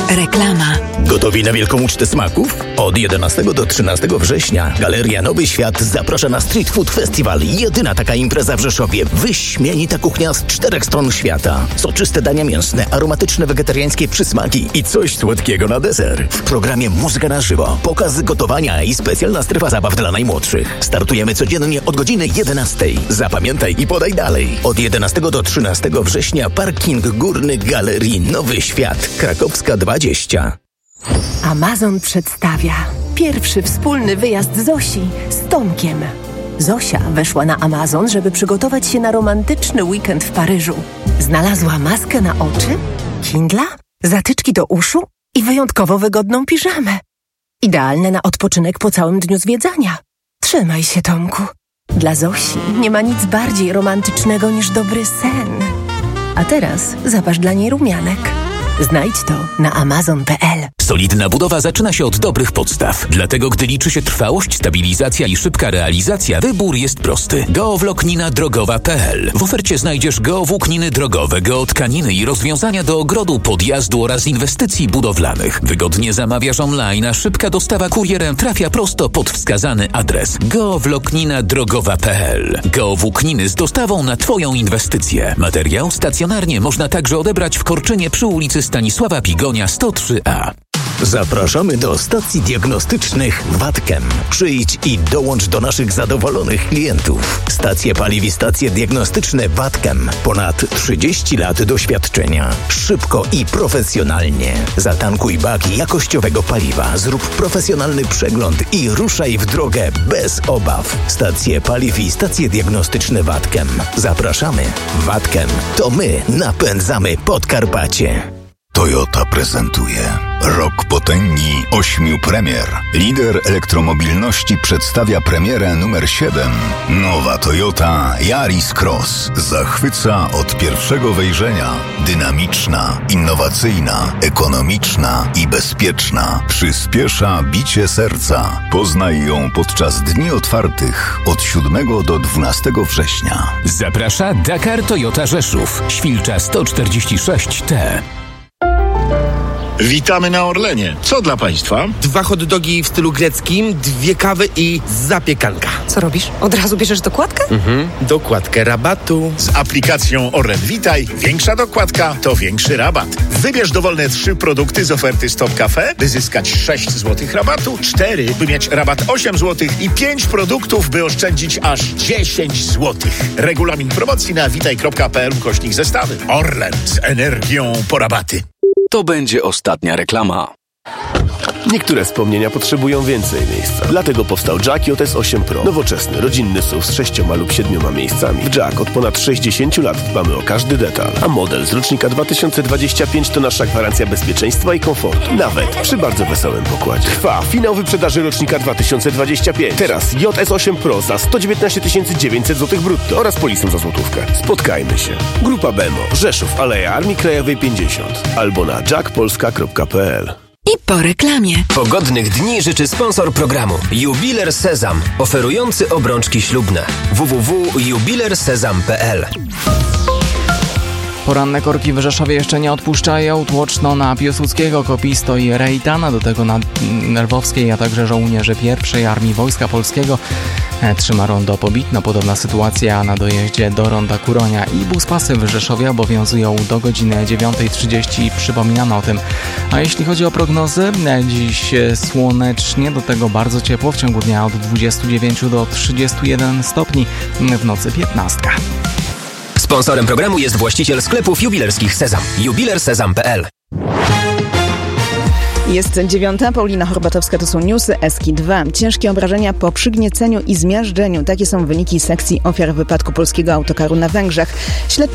Reklama. Gotowi na wielką ucztę smaków? Od 11 do 13 września Galeria Nowy Świat zaprasza na Street Food Festival. Jedyna taka impreza w Rzeszowie. Wyśmienita kuchnia z 4 stron świata. Soczyste dania mięsne, aromatyczne wegetariańskie przysmaki i coś słodkiego na deser. W programie muzyka na żywo, pokazy gotowania i specjalna strefa zabaw dla najmłodszych. Startujemy codziennie od godziny 11. Zapamiętaj i podaj dalej. Od 11 do 13 września parking górny Galerii Nowy Świat. Krakowska 20. Amazon przedstawia pierwszy wspólny wyjazd Zosi z Tomkiem. Zosia weszła na Amazon, żeby przygotować się na romantyczny weekend w Paryżu. Znalazła maskę na oczy, Kindla, zatyczki do uszu i wyjątkowo wygodną piżamę. Idealne na odpoczynek po całym dniu zwiedzania. Trzymaj się, Tomku. Dla Zosi nie ma nic bardziej romantycznego niż dobry sen. A teraz zaparz dla niej rumianek. Znajdź to na amazon.pl. Solidna budowa zaczyna się od dobrych podstaw. Dlatego, gdy liczy się trwałość, stabilizacja i szybka realizacja, wybór jest prosty. Geowłóknina drogowa.pl. W ofercie znajdziesz geowłókniny drogowe, geotkaniny i rozwiązania do ogrodu, podjazdu oraz inwestycji budowlanych. Wygodnie zamawiasz online, a szybka dostawa kurierem trafia prosto pod wskazany adres. Geowłóknina drogowa.pl. Geowłókniny z dostawą na Twoją inwestycję. Materiał stacjonarnie można także odebrać w Korczynie przy ulicy Stanisława Pigonia 103A. Zapraszamy do stacji diagnostycznych Watkem. Przyjdź i dołącz do naszych zadowolonych klientów. Stacje paliw i stacje diagnostyczne Watkem. Ponad 30 lat doświadczenia. Szybko i profesjonalnie. Zatankuj bak jakościowego paliwa, zrób profesjonalny przegląd i ruszaj w drogę bez obaw. Stacje paliw i stacje diagnostyczne Watkem. Zapraszamy. Watkem. To my napędzamy Podkarpacie. Toyota prezentuje Rok Potęgi 8 premier. Lider elektromobilności przedstawia premierę numer 7. Nowa Toyota Yaris Cross zachwyca od pierwszego wejrzenia. Dynamiczna, innowacyjna, ekonomiczna i bezpieczna. Przyspiesza bicie serca. Poznaj ją podczas dni otwartych od 7 do 12 września. Zaprasza Dakar Toyota Rzeszów. Świlcza 146T. Witamy na Orlenie. Co dla Państwa? 2 hot dogi w stylu greckim, 2 kawy i zapiekanka. Co robisz? Od razu bierzesz dokładkę? Dokładkę rabatu. Z aplikacją Orlen Witaj większa dokładka to większy rabat. Wybierz dowolne 3 produkty z oferty Stop Cafe, by zyskać 6 zł rabatu, 4, by mieć rabat 8 zł i 5 produktów, by oszczędzić aż 10 zł. Regulamin promocji na witaj.pl/zestawy. Orlen z energią po rabaty. To będzie ostatnia reklama. Niektóre wspomnienia potrzebują więcej miejsca. Dlatego powstał Jack JS 8 Pro. Nowoczesny, rodzinny SUV z 6 lub 7 miejscami. W Jack od ponad 60 lat dbamy o każdy detal. A model z rocznika 2025 to nasza gwarancja bezpieczeństwa i komfortu. Nawet przy bardzo wesołym pokładzie. Trwa finał wyprzedaży rocznika 2025. Teraz JS 8 Pro za 119 900 zł brutto oraz polisą za złotówkę. Spotkajmy się. Grupa Bemo, Rzeszów, Aleja Armii Krajowej 50 albo na jackpolska.pl. I po reklamie. Pogodnych dni życzy sponsor programu Jubiler Sezam, oferujący obrączki ślubne. www.jubilersezam.pl. Poranne korki w Rzeszowie jeszcze nie odpuszczają. Tłoczno na Piłsudskiego, Kopisto i Rejtana, do tego na Nerwowskiej, a także żołnierze pierwszej Armii Wojska Polskiego. Trzyma rondo Pobitno. Podobna sytuacja na dojeździe do ronda Kuronia i buspasy w Rzeszowie obowiązują do godziny 9:30. Przypominamy o tym. A jeśli chodzi o prognozy, dziś słonecznie, do tego bardzo ciepło, w ciągu dnia od 29 do 31 stopni, w nocy 15. Sponsorem programu jest właściciel sklepów jubilerskich Sezam. jubilersezam.pl. Jest 9. Paulina Horbatowska, to są newsy Eski 2. Ciężkie obrażenia po przygnieceniu i zmiażdżeniu. Takie są wyniki sekcji ofiar wypadku polskiego autokaru na Węgrzech.